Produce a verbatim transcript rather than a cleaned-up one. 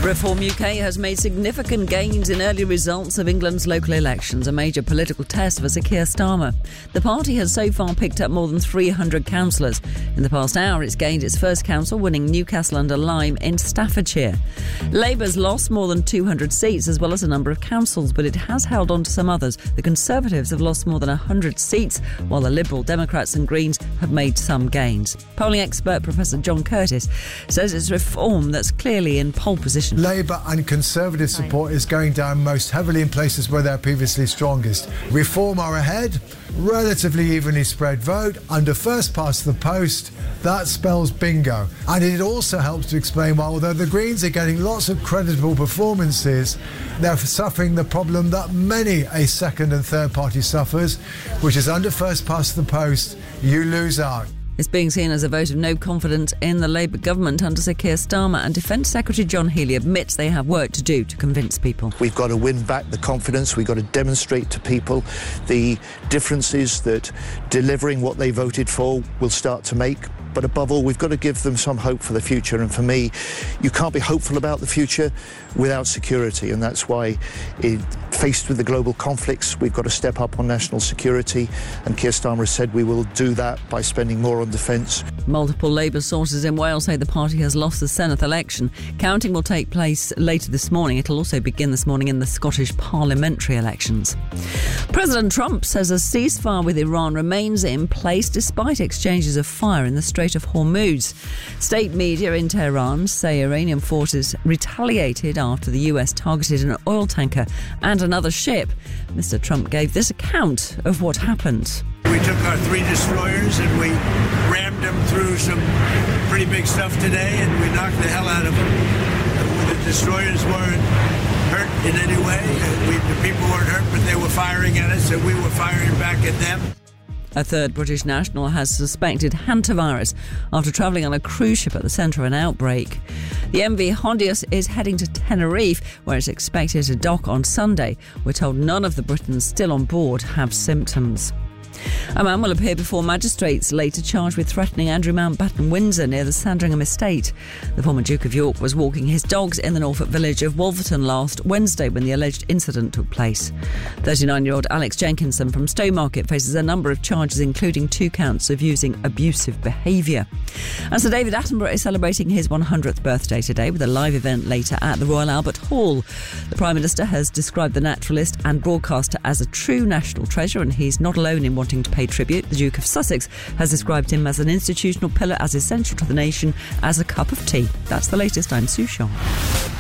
Reform U K has made significant gains in early results of England's local elections, a major political test for Sir Keir Starmer. The party has so far picked up more than three hundred councillors. In the past hour, it's gained its first council, winning Newcastle under Lyme in Staffordshire. Labour's lost more than two hundred seats, as well as a number of councils, but it has held on to some others. The Conservatives have lost more than one hundred seats, while the Liberal, Democrats and Greens have made some gains. Polling expert Professor John Curtis says it's reform that's clearly in pole position. Labour and Conservative support is going down most heavily in places where they're previously strongest. Reform are ahead, relatively evenly spread vote, under first past the post. That spells bingo. And it also helps to explain why, although the Greens are getting lots of creditable performances, they're suffering the problem that many a second and third party suffers, which is under first past the post, you lose out. It's being seen as a vote of no confidence in the Labour government under Sir Keir Starmer, and Defence Secretary John Healey admits they have work to do to convince people. We've got to win back the confidence. We've got to demonstrate to people the differences that delivering what they voted for will start to make. But above all, we've got to give them some hope for the future. And for me, you can't be hopeful about the future without security. And that's why, it, faced with the global conflicts, we've got to step up on national security. And Keir Starmer has said we will do that by spending more on defence. Multiple Labour sources in Wales say the party has lost the Senedd election. Counting will take place later this morning. It'll also begin this morning in the Scottish parliamentary elections. President Trump says a ceasefire with Iran remains in place despite exchanges of fire in the Strait of Hormuz. State media in Tehran say Iranian forces retaliated after the U S targeted an oil tanker and another ship. Mister Trump gave this account of what happened. We took our three destroyers and we rammed them through some pretty big stuff today, and we knocked the hell out of them. The destroyers weren't hurt in any way. We, the people weren't hurt, but they were firing at us and we were firing back at them. A third British national has suspected hantavirus after travelling on a cruise ship at the centre of an outbreak. The M V Hondius is heading to Tenerife, where it's expected to dock on Sunday. We're told none of the Britons still on board have symptoms. A man will appear before magistrates later charged with threatening Andrew Mountbatten Windsor near the Sandringham estate. The former Duke of York was walking his dogs in the Norfolk village of Wolverton last Wednesday when the alleged incident took place. thirty-nine-year-old Alex Jenkinson from Stowmarket faces a number of charges, including two counts of using abusive behaviour. And Sir David Attenborough is celebrating his one hundredth birthday today with a live event later at the Royal Albert Hall. The Prime Minister has described the naturalist and broadcaster as a true national treasure, and he's not alone in wanting to pay tribute. The Duke of Sussex has described him as an institutional pillar, as essential to the nation as a cup of tea. That's the latest. I'm Sue Shaw.